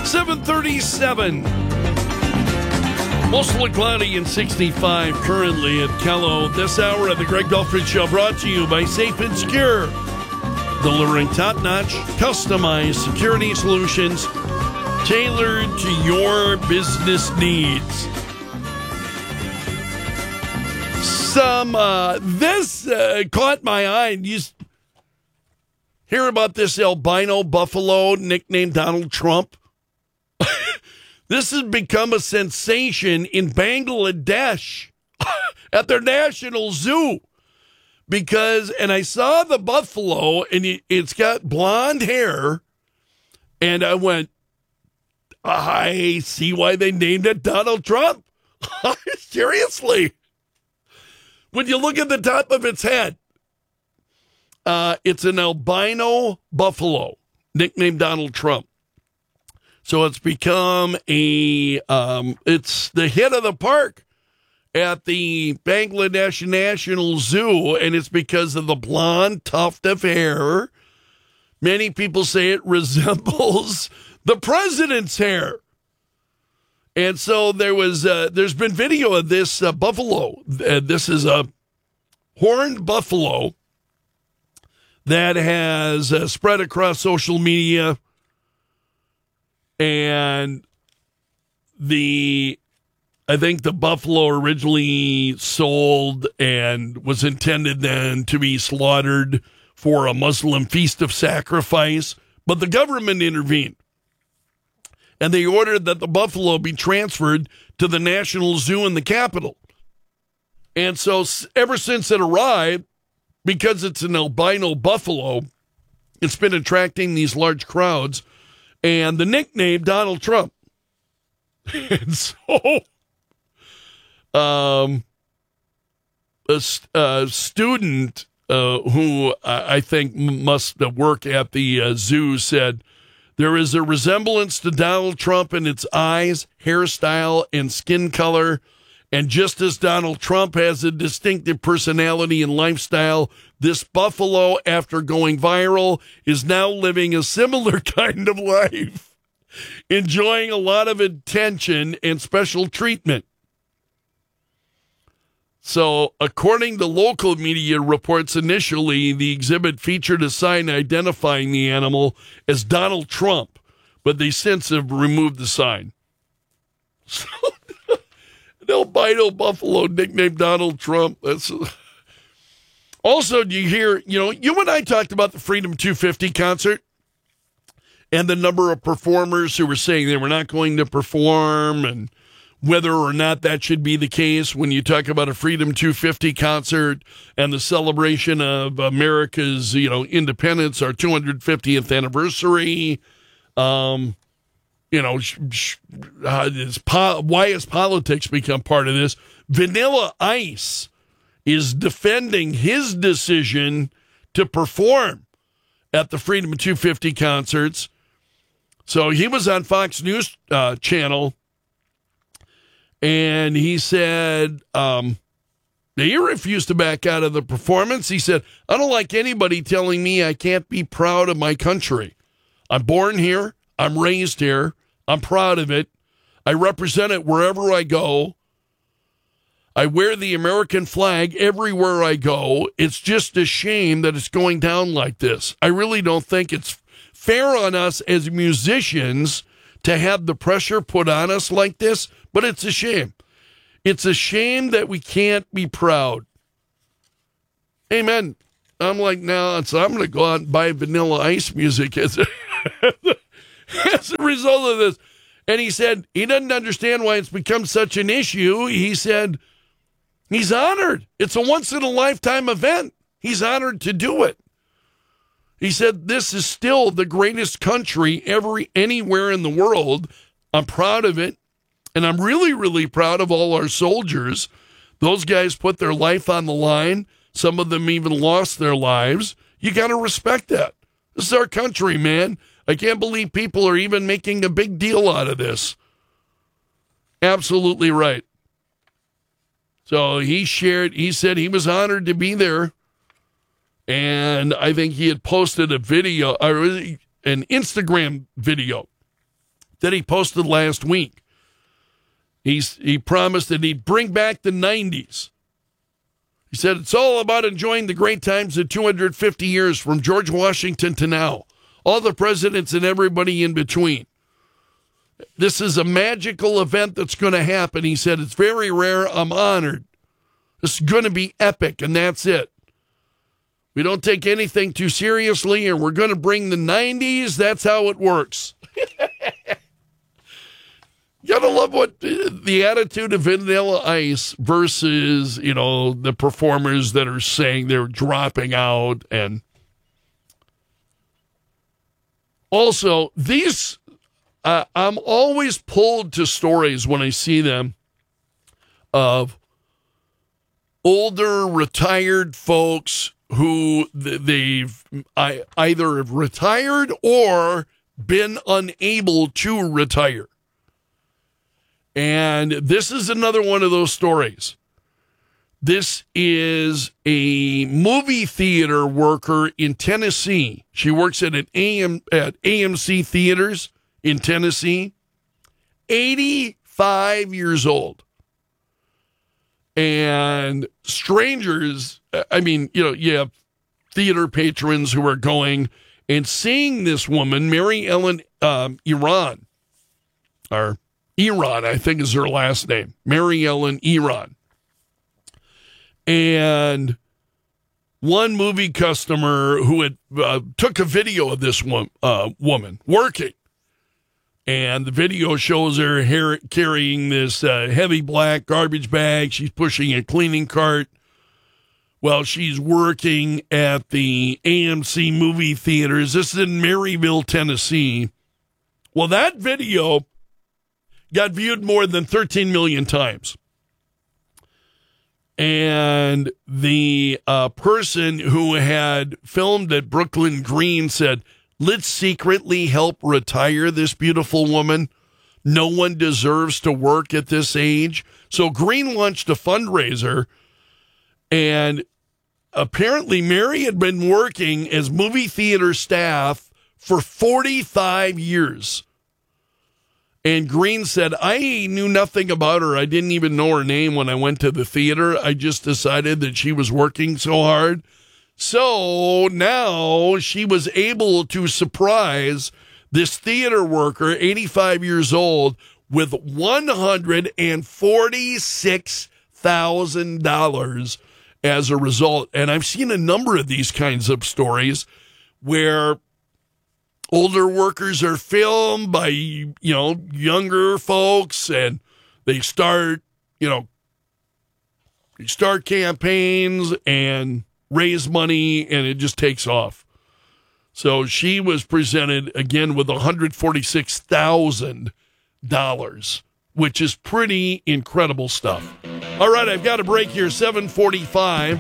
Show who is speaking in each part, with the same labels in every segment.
Speaker 1: 7:37. Mostly cloudy and 65 currently at Kello. This hour of the Greg Belford Show brought to you by Safe and Secure. Delivering top-notch, customized security solutions tailored to your business needs. This caught my eye. You hear about this albino buffalo nicknamed Donald Trump? This has become a sensation in Bangladesh at their national zoo. And I saw the buffalo, and it's got blonde hair, and I went, I see why they named it Donald Trump. Seriously. When you look at the top of its head, it's an albino buffalo, nicknamed Donald Trump. So it's become it's the hit of the park at the Bangladesh National Zoo, and it's because of the blonde tuft of hair. Many people say it resembles the president's hair. And so there's been video of this buffalo. This is a horned buffalo that has spread across social media. And I think the buffalo originally sold and was intended then to be slaughtered for a Muslim feast of sacrifice, but the government intervened. And they ordered that the buffalo be transferred to the National Zoo in the capital. And so ever since it arrived, because it's an albino buffalo, it's been attracting these large crowds. And the nickname Donald Trump. And so a student who I think must work at the zoo said, there is a resemblance to Donald Trump in its eyes, hairstyle, and skin color. And just as Donald Trump has a distinctive personality and lifestyle, this buffalo, after going viral, is now living a similar kind of life, enjoying a lot of attention and special treatment. So, according to local media reports, initially, the exhibit featured a sign identifying the animal as Donald Trump, but they since have removed the sign. So, an albino buffalo nicknamed Donald Trump. Also, do you hear, you and I talked about the Freedom 250 concert and the number of performers who were saying they were not going to perform and whether or not that should be the case when you talk about a Freedom 250 concert and the celebration of America's, independence, our 250th anniversary. Why has politics become part of this? Vanilla Ice is defending his decision to perform at the Freedom 250 concerts. So he was on Fox News channel, and he said he refused to back out of the performance. He said, I don't like anybody telling me I can't be proud of my country. I'm born here. I'm raised here. I'm proud of it. I represent it wherever I go. I wear the American flag everywhere I go. It's just a shame that it's going down like this. I really don't think it's fair on us as musicians to have the pressure put on us like this, but it's a shame. It's a shame that we can't be proud. Amen. I'm like, no, so I'm going to go out and buy Vanilla Ice music as a result of this. And he said he doesn't understand why it's become such an issue. He said he's honored. It's a once-in-a-lifetime event. He's honored to do it. He said this is still the greatest country anywhere in the world. I'm proud of it. And I'm really, really proud of all our soldiers. Those guys put their life on the line. Some of them even lost their lives. You got to respect that. This is our country, man. I can't believe people are even making a big deal out of this. Absolutely right. So he said he was honored to be there. And I think he had posted a video, or an Instagram video that he posted last week. He promised that he'd bring back the 90s. He said, it's all about enjoying the great times of 250 years from George Washington to now. All the presidents and everybody in between. This is a magical event that's going to happen. He said, it's very rare. I'm honored. This is going to be epic, and that's it. We don't take anything too seriously, and we're going to bring the 90s. That's how it works. You gotta love what the attitude of Vanilla Ice versus, the performers that are saying they're dropping out. And also, these, I'm always pulled to stories when I see them of older retired folks who they've either have retired or been unable to retire. And this is another one of those stories. This is a movie theater worker in Tennessee. She works at AMC Theaters in Tennessee. 85 years old. And strangers, you have theater patrons who are going and seeing this woman, Mary Ellen Iran, I think is her last name, Mary Ellen Iran. And one movie customer who had took a video of this woman working, and the video shows her carrying this heavy black garbage bag. She's pushing a cleaning cart while she's working at the AMC movie theaters. This is in Maryville, Tennessee. Well, that video got viewed more than 13 million times. And the person who had filmed at Brooklyn Green said, let's secretly help retire this beautiful woman. No one deserves to work at this age. So Green launched a fundraiser, and apparently Mary had been working as movie theater staff for 45 years. And Green said, I knew nothing about her. I didn't even know her name when I went to the theater. I just decided that she was working so hard. So now she was able to surprise this theater worker, 85 years old, with $146,000 as a result. And I've seen a number of these kinds of stories where older workers are filmed by, younger folks, and they start campaigns and raise money, and it just takes off. So she was presented again with $146,000, which is pretty incredible stuff. All right, I've got a break here, 7:45.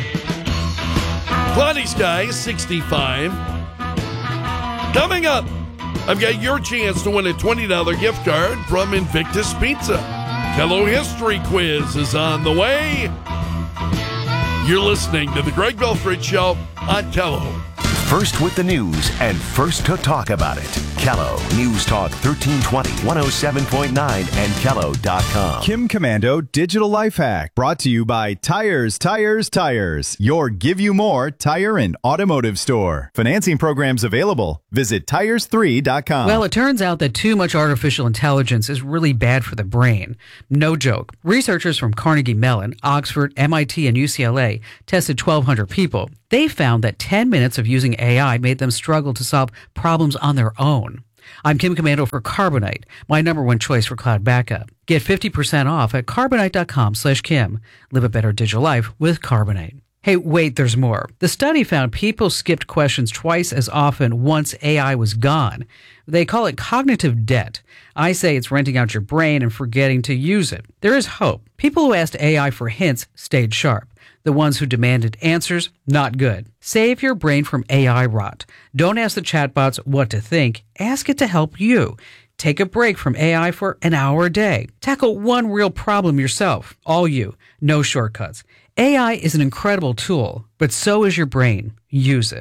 Speaker 1: Cloudy skies, 65. Coming up, I've got your chance to win a $20 gift card from Invictus Pizza. Hello History Quiz is on the way. You're listening to The Greg Belfrage Show on Kello.
Speaker 2: First with the news and first to talk about it. Kello News Talk 1320, 107.9 and Kello.com.
Speaker 3: Kim Commando Digital Life Hack, brought to you by Tires, your Give You More tire and automotive store. Financing programs available. Visit tires3.com.
Speaker 4: Well, it turns out that too much artificial intelligence is really bad for the brain. No joke. Researchers from Carnegie Mellon, Oxford, MIT, and UCLA tested 1,200 people. They found that 10 minutes of using AI made them struggle to solve problems on their own. I'm Kim Commando for Carbonite, my number one choice for cloud backup. Get 50% off at carbonite.com/Kim. Live a better digital life with Carbonite. Hey, wait, there's more. The study found people skipped questions twice as often once AI was gone. They call it cognitive debt. I say it's renting out your brain and forgetting to use it. There is hope. People who asked AI for hints stayed sharp. The ones who demanded answers, not good. Save your brain from AI rot. Don't ask the chatbots what to think. Ask it to help you. Take a break from AI for an hour a day. Tackle one real problem yourself. All you. No shortcuts. AI is an incredible tool, but so is your brain. Use it.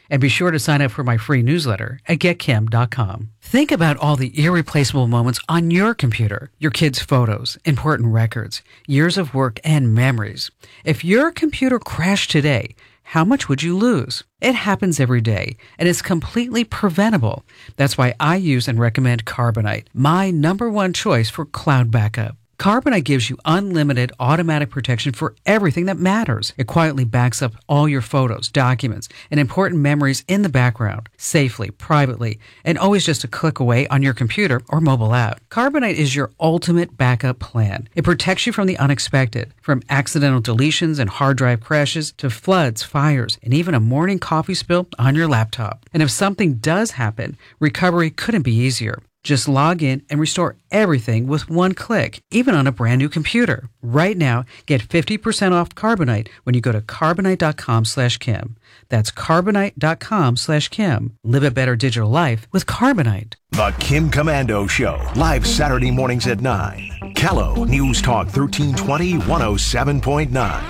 Speaker 4: And be sure to sign up for my free newsletter at getkim.com. Think about all the irreplaceable moments on your computer, your kids' photos, important records, years of work, and memories. If your computer crashed today, how much would you lose? It happens every day, and it's completely preventable. That's why I use and recommend Carbonite, my #1 choice for cloud backup. Carbonite gives you unlimited automatic protection for everything that matters. It quietly backs up all your photos, documents, and important memories in the background, safely, privately, and always just a click away on your computer or mobile app. Carbonite is your ultimate backup plan. It protects you from the unexpected, from accidental deletions and hard drive crashes to floods, fires, and even a morning coffee spill on your laptop. And if something does happen, recovery couldn't be easier. Just log in and restore everything with one click, even on a brand new computer. Right now, get 50% off Carbonite when you go to Carbonite.com/Kim. That's Carbonite.com/Kim. Live a better digital life with Carbonite.
Speaker 2: The Kim Commando Show, live Saturday mornings at 9. Kello News Talk 1320, 107.9.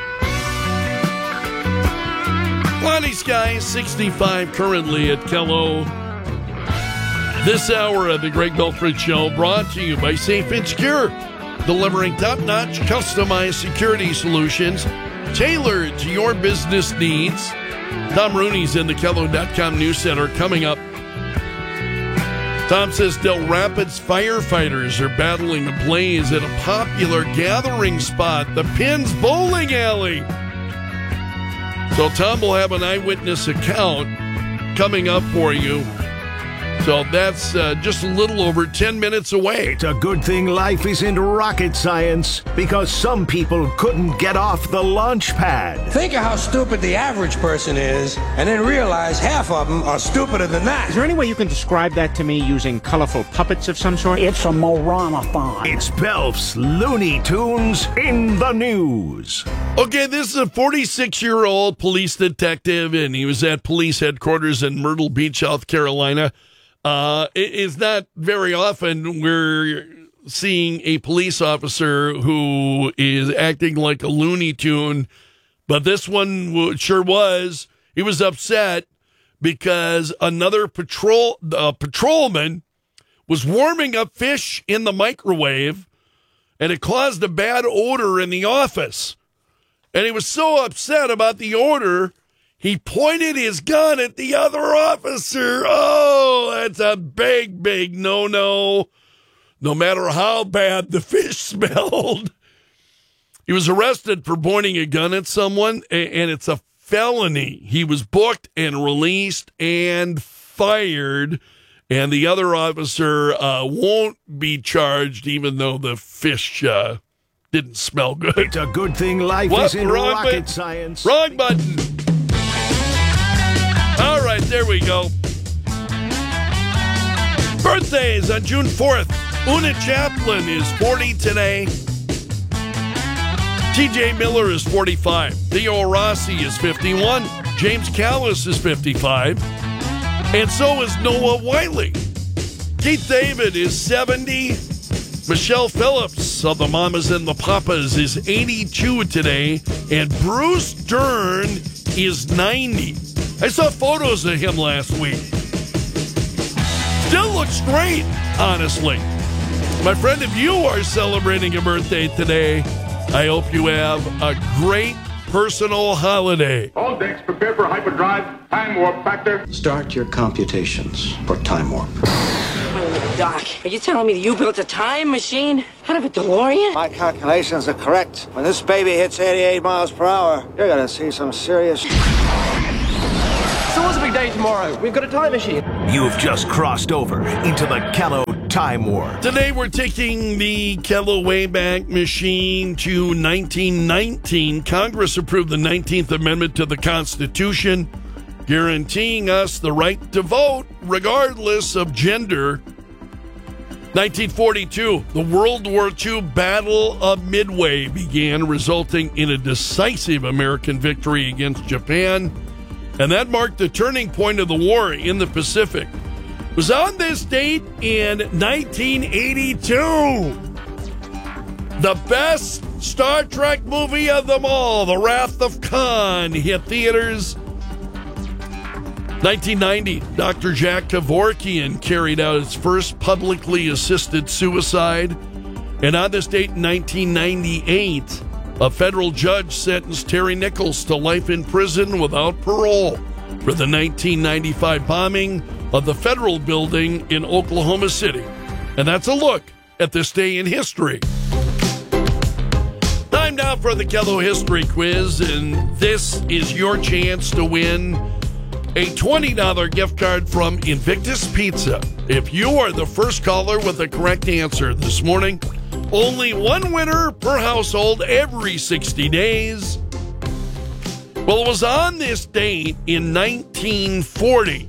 Speaker 1: Cloudy skies, 65 currently at Kello. This hour of the Greg Belford Show brought to you by Safe and Secure, delivering top-notch customized security solutions tailored to your business needs. Tom Rooney's in the Kello.com News Center coming up. Tom says Del Rapids firefighters are battling a blaze at a popular gathering spot, the Pins Bowling Alley. So Tom will have an eyewitness account coming up for you. So that's just a little over 10 minutes away.
Speaker 2: It's a good thing life isn't rocket science, because some people couldn't get off the launch pad.
Speaker 5: Think of how stupid the average person is, and then realize half of them are stupider than that.
Speaker 6: Is there any way you can describe that to me using colorful puppets of some sort?
Speaker 7: It's a Moranathon.
Speaker 2: It's Belf's Looney Tunes in the news.
Speaker 1: Okay, this is a 46-year-old police detective, and he was at police headquarters in Myrtle Beach, South Carolina. It is not very often we're seeing a police officer who is acting like a Looney Tune, but this one sure was. He was upset because another patrolman was warming up fish in the microwave, and it caused a bad odor in the office. And he was so upset about the odor, he pointed his gun at the other officer. Oh, that's a big, big no-no, no matter how bad the fish smelled. He was arrested for pointing a gun at someone, and it's a felony. He was booked and released and fired, and the other officer won't be charged, even though the fish didn't smell good.
Speaker 2: It's a good thing life isn't rocket science.
Speaker 1: Wrong button. All right, there we go. Birthdays on June 4th. Una Chaplin is 40 today. T.J. Miller is 45. Theo Rossi is 51. James Callis is 55. And so is Noah Wiley. Keith David is 70. Michelle Phillips of the Mamas and the Papas is 82 today. And Bruce Dern is 90. I saw photos of him last week. Still looks great, honestly. My friend, if you are celebrating a birthday today, I hope you have a great personal holiday.
Speaker 8: All decks prepare for hyperdrive. Time warp factor.
Speaker 5: Start your computations for time warp.
Speaker 9: Doc, are you telling me that you built a time machine out of a DeLorean?
Speaker 10: My calculations are correct. When this baby hits 88 miles per hour, you're gonna see some serious...
Speaker 11: So what's a big day tomorrow? We've got a time machine.
Speaker 2: You've just crossed over into the Kello Time Warp.
Speaker 1: Today we're taking the Kello Wayback Machine to 1919. Congress approved the 19th Amendment to the Constitution, guaranteeing us the right to vote regardless of gender. 1942, the World War II Battle of Midway began, resulting in a decisive American victory against Japan. And that marked the turning point of the war in the Pacific. It was on this date in 1982. The best Star Trek movie of them all, The Wrath of Khan, hit theaters. 1990, Dr. Jack Kevorkian carried out his first publicly assisted suicide. And on this date in 1998, a federal judge sentenced Terry Nichols to life in prison without parole for the 1995 bombing of the federal building in Oklahoma City. And that's a look at this day in history. Time now for the Kello History Quiz, and this is your chance to win a $20 gift card from Invictus Pizza. If you are the first caller with the correct answer this morning, only one winner per household every 60 days. Well, it was on this date in 1940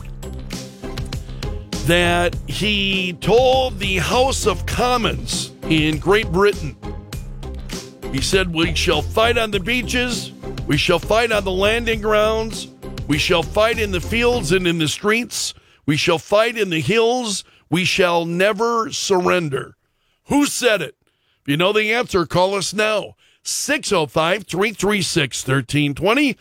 Speaker 1: that he told the House of Commons in Great Britain, he said, "We shall fight on the beaches, we shall fight on the landing grounds, we shall fight in the fields and in the streets, we shall fight in the hills, we shall never surrender." Who said it? If you know the answer, call us now. 605-336-1320,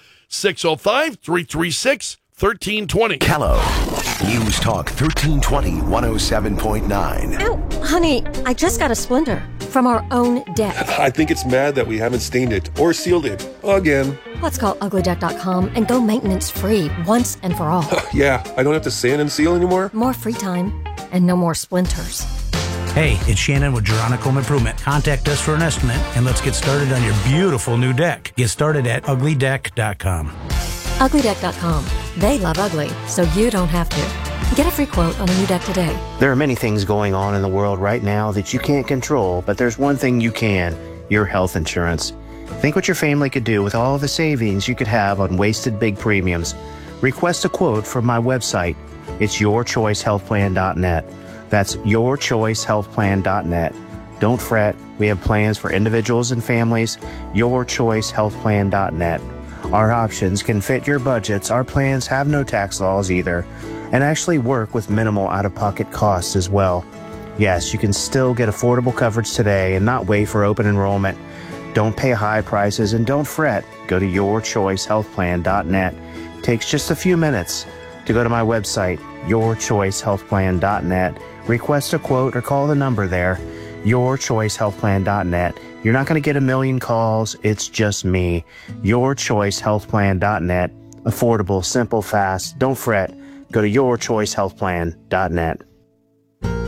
Speaker 1: 605-336-1320.
Speaker 2: Kello. News Talk 1320, 107.9.
Speaker 7: Ow, honey, I just got a splinter from our own deck.
Speaker 12: I think it's mad that we haven't stained it or sealed it again.
Speaker 7: Let's call uglydeck.com and go maintenance free once and for all.
Speaker 12: Yeah, I don't have to sand and seal anymore.
Speaker 7: More free time and no more splinters.
Speaker 13: Hey, it's Shannon with Geronica Home Improvement. Contact us for an estimate and let's get started on your beautiful new deck. Get started at uglydeck.com.
Speaker 7: Uglydeck.com. They love ugly, so you don't have to. Get a free quote on a new deck today.
Speaker 14: There are many things going on in the world right now that you can't control, but there's one thing you can: your health insurance. Think what your family could do with all the savings you could have on wasted big premiums. Request a quote from my website. It's yourchoicehealthplan.net. That's yourchoicehealthplan.net. Don't fret. We have plans for individuals and families. Yourchoicehealthplan.net. Our options can fit your budgets. Our plans have no tax laws either, and actually work with minimal out-of-pocket costs as well. Yes, you can still get affordable coverage today and not wait for open enrollment. Don't pay high prices and don't fret. Go to yourchoicehealthplan.net. It takes just a few minutes to go to my website, yourchoicehealthplan.net. Request a quote or call the number there, yourchoicehealthplan.net. You're not going to get a million calls. It's just me. Yourchoicehealthplan.net. Affordable, simple, fast. Don't fret. Go to yourchoicehealthplan.net.